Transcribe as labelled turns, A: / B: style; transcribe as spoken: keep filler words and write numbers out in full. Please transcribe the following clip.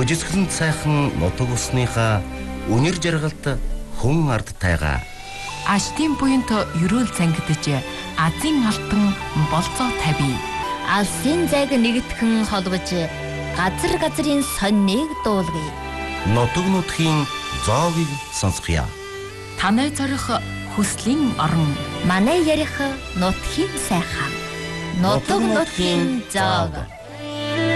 A: Үжисгэлэн сайхан нутаг усныхаа үнэр жаргалт хүн ард тайгаа.
B: Аштын буянт ерөөл цангидж азийн алтан болцоо тавь.
C: Алсын зайг нэгтгэн холбож газар газрын сонныг дуулгая.
A: Нутаг нутгийн зоогийг сонсгоё.
B: Танай зорих хүслийн орон.
C: Манай ярих нутгийн сайхан. Нутаг нутгийн зоог.